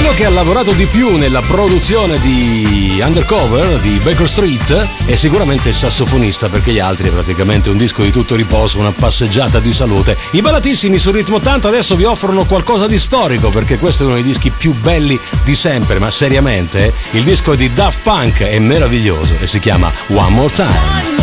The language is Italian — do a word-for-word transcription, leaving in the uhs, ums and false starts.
Quello che ha lavorato di più nella produzione di Undercover di Baker Street è sicuramente il sassofonista, perché gli altri è praticamente un disco di tutto riposo, una passeggiata di salute. I Balatissimi su Ritmo ottanta adesso vi offrono qualcosa di storico, perché questo è uno dei dischi più belli di sempre, ma seriamente il disco di Daft Punk è meraviglioso e si chiama One More Time.